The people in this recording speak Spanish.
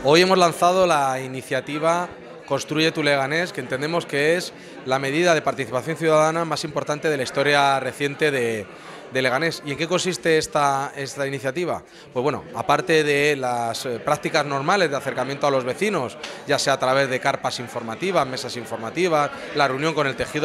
Hoy hemos lanzado la iniciativa Construye tu Leganés, que entendemos que es la medida de participación ciudadana más importante de la historia reciente de Leganés. ¿Y en qué consiste esta iniciativa? Pues bueno, aparte de las prácticas normales de acercamiento a los vecinos, ya sea a través de carpas informativas, mesas informativas, la reunión con el tejido